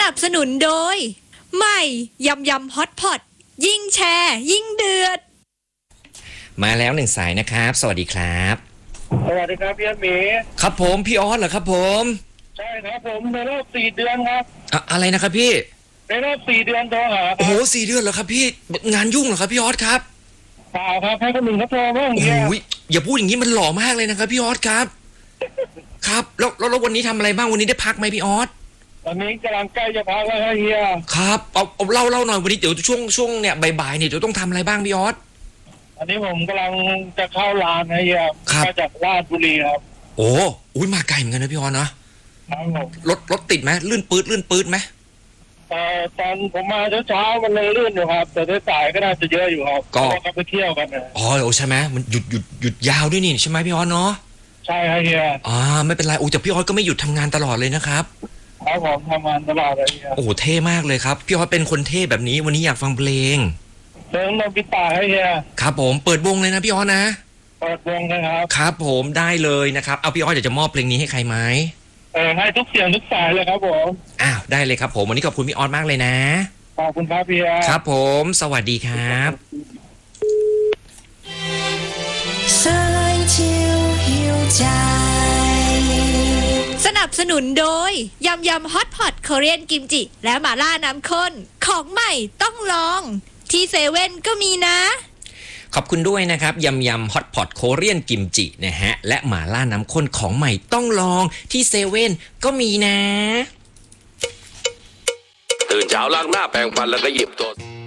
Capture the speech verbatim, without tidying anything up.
นับสนุนโดยใหม่ยำยำฮอตพอตยิ่งแชร์ยิ่งเดือดมาแล้วหนึ่งสายนะครับสวัสดีครับสวัสดีครับพี่หมีครับผมพี่ออสเหรอครับผมใช่ครับผมในรอบสี่เดือนครับอะอะไรนะครับพี่ในรอบสี่เดือนโทรหาโอ้โหสี่เดือนเหรอครับพี่งานยุ่งเหรอครับพี่ออสครับเปล่าครับให้คนหนึ่งเขาโทรบ้างโอ้โหอย่าพูดอย่างนี้มันหล่อมากเลยนะครับพี่ออสครับครับแล้วแล้ววันนี้ทำอะไรบ้างวันนี้ได้พักไหมพี่ออสวันนี้กำลังใกล้จะพักแล้วครับเฮียครับเอาเอาเล่าเล่าหน่อยวันนี้เดี๋ยวช่วงช่วงเนี่ยบ่ายๆเนี่ยเดี๋ยวต้องทำอะไรบ้างพี่ออสอันนี้ผมกำลังจะเข้าร้านนะเฮียมาจากราชบุรีครับโอ้อุ้ยมาไกลเหมือนกันนะพี่ออสเนาะครับผมรถรถติดไหมลื่นปื๊ดลื่นปื๊ดไหมเอ่อตอนผมมาเช้าๆมันเลยลื่นอยู่ครับแต่สายก็น่าจะเยอะอยู่ครับก็ไปเที่ยวกันนะอ๋อโอ้ใช่ไหมมันหยุดหยุดหยุดยาวด้วยนี่ใช่ไหมพี่ออสเนาะใช่ครับเฮียอ่าไม่เป็นไรโอ้แต่พี่ออสก็ไม่หยุดทำงานตลอดเลยนะครับครับผมทำงานตลอดเลยเฮียโอ้เท่มากเลยครับพี่ออสเป็นคนเท่แบบนี้วันนี้อยากฟังเพลงเพลงโนบิตะให้เฮียครับผมเปิดวงเลยนะพี่ออสนะเปิดวงนะครับครับผมได้เลยนะครับเอาพี่ออสอยากจะมอบเพลงนี้ให้ใครไหมเออให้ทุกเสียงทุกสายเลยครับผมอ้าวได้เลยครับผมวันนี้ขอบคุณพี่ออสมากเลยนะขอบคุณครับพี่ครับผมสวัสดีครับสนับสนุนโดยยำยำฮอตพอตคอเรียนกิมจิและหม่าล่าน้ำข้นของใหม่ต้องลองที่เซเว่นก็มีนะขอบคุณด้วยนะครับยำยำฮอตพอตโคเรียนกิมจินะฮะและหม่าล่าน้ำข้นของใหม่ต้องลองที่เซเว่นก็มีนะตื่นเช้าล้างหน้าแปรงฟันแล้วก็หยิบตัว